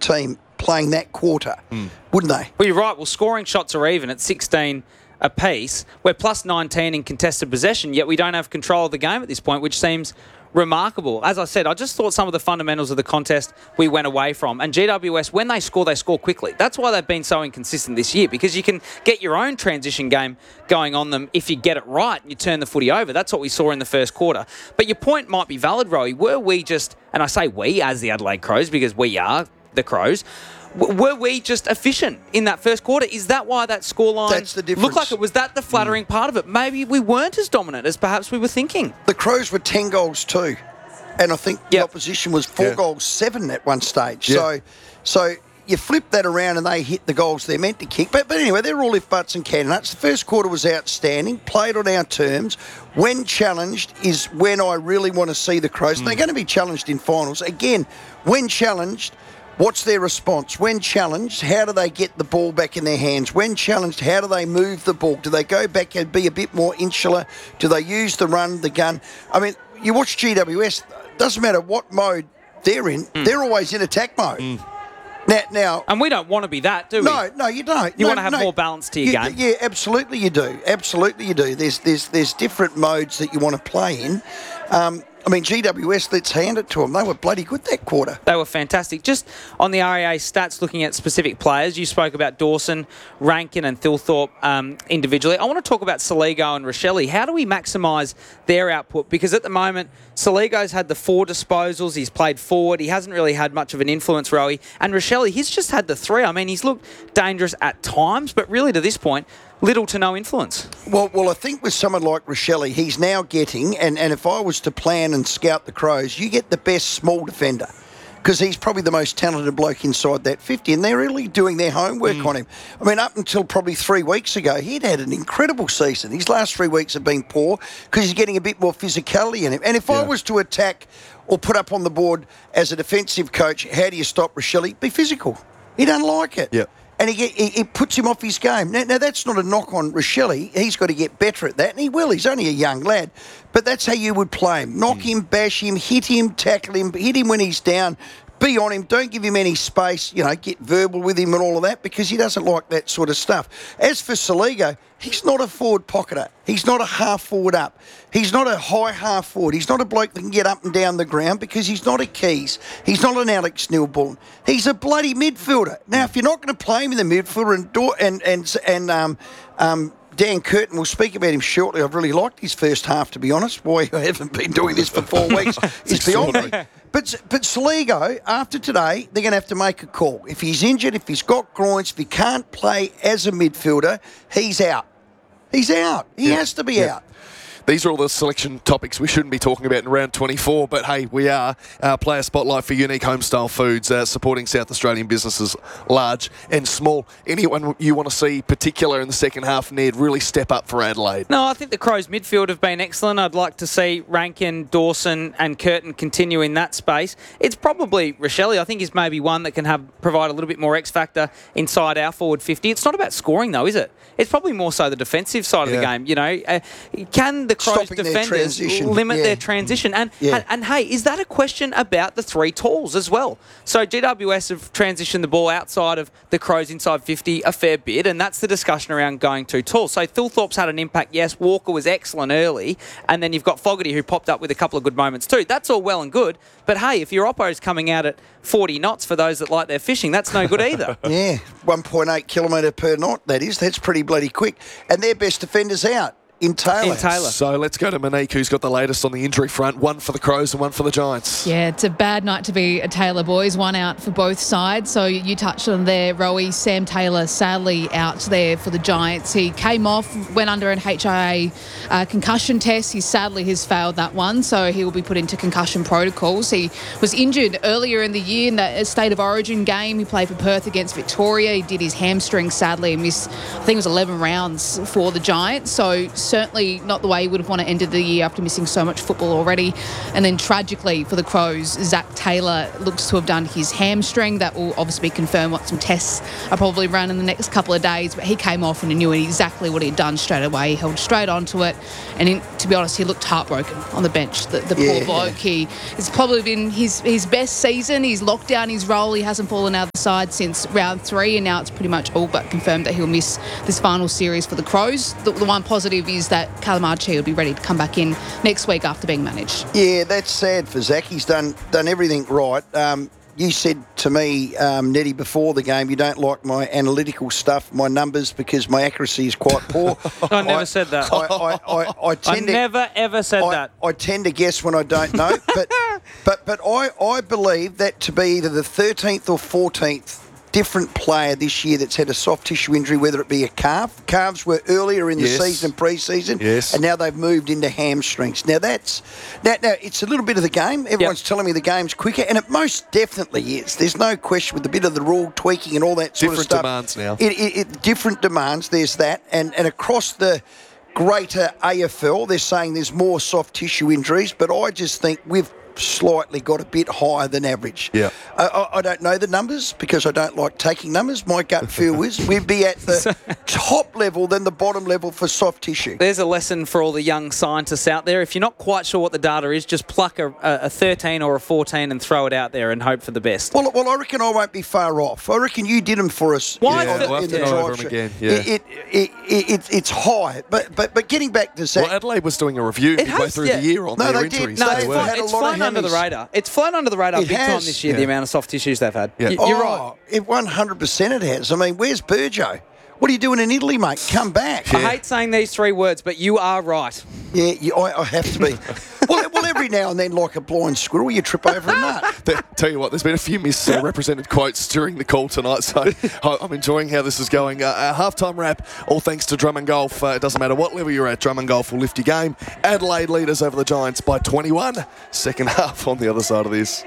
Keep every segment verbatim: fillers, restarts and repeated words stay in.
team playing that quarter, mm. wouldn't they? Well, you're right. Well, scoring shots are even at sixteen apiece. We're plus nineteen in contested possession, yet we don't have control of the game at this point, which seems remarkable. As I said, I just thought some of the fundamentals of the contest we went away from. And G W S, when they score, they score quickly. That's why they've been so inconsistent this year, because you can get your own transition game going on them if you get it right and you turn the footy over. That's what we saw in the first quarter. But your point might be valid, Rowie. Were we just, and I say we as the Adelaide Crows because we are the Crows, were we just efficient in that first quarter? Is that why that scoreline That's the difference. looked like it? Was that the flattering mm. part of it? Maybe we weren't as dominant as perhaps we were thinking. The Crows were ten goals too, and I think yep. the opposition was four yeah. goals seven at one stage. Yeah. So, so you flip that around and they hit the goals they're meant to kick. But, but anyway, they're all if buts and candidates. The first quarter was outstanding, played on our terms. When challenged is when I really want to see the Crows. Mm. They're going to be challenged in finals. Again, when challenged, what's their response? When challenged, how do they get the ball back in their hands? When challenged, how do they move the ball? Do they go back and be a bit more insular? Do they use the run, the gun? I mean, you watch G W S, doesn't matter what mode they're in, mm. they're always in attack mode. Mm. Now, now, and we don't want to be that, do we? No, no, you don't. You no, want to have no. more balance to your you, game. Yeah, absolutely you do. Absolutely you do. There's there's there's different modes that you want to play in. Um, I mean, G W S, let's hand it to them. They were bloody good that quarter. They were fantastic. Just on the R A A stats, looking at specific players, you spoke about Dawson, Rankin and Thilthorpe um, individually. I want to talk about Soligo and Rochelle. How do we maximise their output? Because at the moment, Soligo's had the four disposals. He's played forward. He hasn't really had much of an influence, Rowie. And Rochelle, he's just had the three. I mean, he's looked dangerous at times, but really to this point, little to no influence. Well, well, I think with someone like Rochelle, he's now getting, and, and if I was to plan and scout the Crows, you get the best small defender because he's probably the most talented bloke inside that fifty, and they're really doing their homework mm. on him. I mean, up until probably three weeks ago, he'd had an incredible season. His last three weeks have been poor because he's getting a bit more physicality in him. And if yeah. I was to attack or put up on the board as a defensive coach, how do you stop Rochelle? Be physical. He doesn't like it. Yeah. And he, get, he, he puts him off his game. Now, now, that's not a knock on Rochelle. He's got to get better at that, and he will. He's only a young lad. But that's how you would play him. Knock mm. him, bash him, hit him, tackle him, hit him when he's down, be on him, don't give him any space, you know, get verbal with him and all of that because he doesn't like that sort of stuff. As for Soligo, he's not a forward pocketer. He's not a half forward up. He's not a high half forward. He's not a bloke that can get up and down the ground because he's not a Keys. He's not an Alex Nilborn. He's a bloody midfielder. Now, if you're not going to play him in the midfielder and and and, and um, um, Dan Curtin, will speak about him shortly. I've really liked his first half, to be honest. Boy, I haven't been doing this for four weeks. It's beyond me. But, but Soligo, after today, they're going to have to make a call. If he's injured, if he's got groins, if he can't play as a midfielder, he's out. He's out. He yeah. has to be yeah. out. These are all the selection topics we shouldn't be talking about in round twenty-four, but hey, we are. Uh, player spotlight for Unique Homestyle Foods, uh, supporting South Australian businesses large and small. Anyone you want to see particular in the second half, Ned, really step up for Adelaide? No, I think the Crows midfield have been excellent. I'd like to see Rankin, Dawson and Curtin continue in that space. It's probably Rochelle. I think he's maybe one that can have provide a little bit more X factor inside our forward fifty. It's not about scoring though, is it? It's probably more so the defensive side yeah. of the game. You know, uh, can the Crows Stopping defenders limit yeah. their transition? And, yeah. and and hey, is that a question about the three talls as well? So G W S have transitioned the ball outside of the Crows inside fifty a fair bit, and that's the discussion around going too tall. So Thilthorpe's had an impact, yes. Walker was excellent early, and then you've got Fogarty who popped up with a couple of good moments too. That's all well and good, but hey, if your oppo's coming out at forty knots for those that like their fishing, that's no good either. Yeah, one point eight kilometre per knot, that is. That's pretty bloody quick. And their best defender's out. In Taylor. In Taylor. So let's go to Monique, who's got the latest on the injury front. One for the Crows and one for the Giants. Yeah, it's a bad night to be a Taylor, boys. One out for both sides. So you touched on there, Rowie. Sam Taylor sadly out there for the Giants. He came off, went under an H I A uh, concussion test. He sadly has failed that one, so he will be put into concussion protocols. He was injured earlier in the year in that State of Origin game. He played for Perth against Victoria. He did his hamstring sadly and missed, I think it was eleven rounds for the Giants. So certainly not the way he would have wanted to end the year after missing so much football already. And then tragically for the Crows, Zach Taylor looks to have done his hamstring. That will obviously be confirmed once some tests are probably run in the next couple of days. But he came off and he knew exactly what he'd done straight away. He held straight onto it. And in, to be honest, he looked heartbroken on the bench, the, the Yeah. poor bloke. He, it's probably been his, his best season. He's locked down his role. He hasn't fallen out of the side since round three, and now it's pretty much all but confirmed that he'll miss this final series for the Crows. The, the one positive is that Callum Archie will be ready to come back in next week after being managed. Yeah, that's sad for Zach. He's done done everything right. Um, you said to me, um, Nettie, before the game, you don't like my analytical stuff, my numbers, because my accuracy is quite poor. I never said that. I, I, I, I, I tend to, never, ever said I, that. I tend to guess when I don't know, but but but I, I believe that to be either the thirteenth or fourteenth different player this year that's had a soft tissue injury, whether it be a calf. Calves were earlier in the Yes. season, pre-season, Yes. and now they've moved into hamstrings. Now that's now, now it's a little bit of the game. Everyone's telling me the game's quicker, and it most definitely is. There's no question with a bit of the rule tweaking and all that sort Different of stuff. demands now. It, it, it, different demands. There's that, and and across the greater A F L, they're saying there's more soft tissue injuries, but I just think we've slightly got a bit higher than average. Yeah. I, I, I don't know the numbers because I don't like taking numbers. My gut feel is we'd be at the top level than the bottom level for soft tissue. There's a lesson for all the young scientists out there. If you're not quite sure what the data is, just pluck a, a thirteen or a fourteen and throw it out there and hope for the best. Well, well, I reckon I won't be far off. I reckon you did them for us. Why? in- Yeah, in we'll have the to go over drive them show. again, yeah. It, it, it, it, it, it's high, but but but getting back to Zach. Well, Adelaide was doing a review It midway has- through yeah. the year on No, their they did. injuries. No, No, They it's, they've were. flown, had a it's lot of flown under the hammies. radar. It's flown under the radar It big time has. this year, Yeah. the amount of soft tissues they've had. Yeah. Y- You're oh, right. It one hundred percent it has. I mean, where's Burjo? What are you doing in Italy, mate? Come back. I hate saying these three words, but you are right. Yeah, you, I, I have to be. well, well, every now and then, like a blind squirrel, you trip over a nut. Th- Tell you what, there's been a few misrepresented quotes during the call tonight, so I- I'm enjoying how this is going. Uh, a halftime wrap, all thanks to Drummond Golf. Uh, it doesn't matter what level you're at, Drummond Golf will lift your game. Adelaide leaders over the Giants by twenty-one. Second half on the other side of this.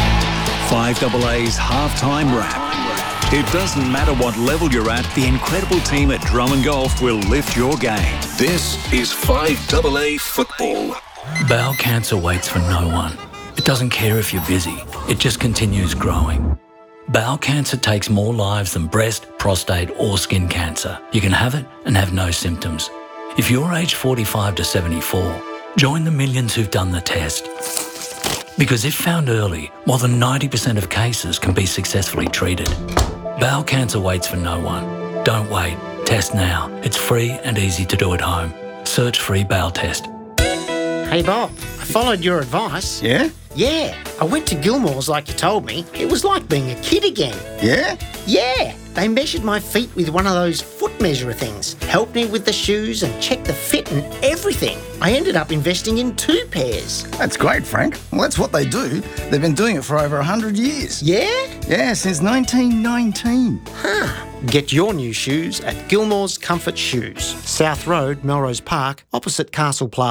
five A A's halftime wrap. It doesn't matter what level you're at, the incredible team at Drummond Golf will lift your game. This is five A A football. Bowel cancer waits for no one. It doesn't care if you're busy. It just continues growing. Bowel cancer takes more lives than breast, prostate or skin cancer. You can have it and have no symptoms. If you're aged forty-five to seventy-four, join the millions who've done the test. Because if found early, more than ninety percent of cases can be successfully treated. Bowel cancer waits for no one. Don't wait. Test now. It's free and easy to do at home. Search free bowel test. Hey Bob, I followed your advice. Yeah? Yeah, I went to Gilmore's like you told me. It was like being a kid again. Yeah? Yeah, they measured my feet with one of those foot measurer things, helped me with the shoes and checked the fit and everything. I ended up investing in two pairs. That's great, Frank. Well, that's what they do. They've been doing it for over one hundred years. Yeah? Yeah, since nineteen nineteen. Huh. Get your new shoes at Gilmore's Comfort Shoes. South Road, Melrose Park, opposite Castle Plaza.